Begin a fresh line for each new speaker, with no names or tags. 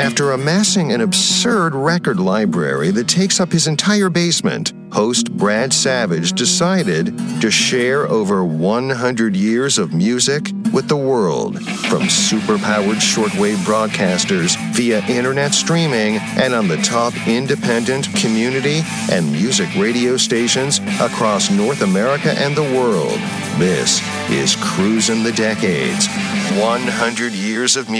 After amassing an absurd record library that takes up his entire basement, host Brad Savage decided to share over 100 years of music with the world, from super-powered shortwave broadcasters via internet streaming and on the top independent, community, and music radio stations across North America and the world. This is Cruisin' the Decades, 100 years of music.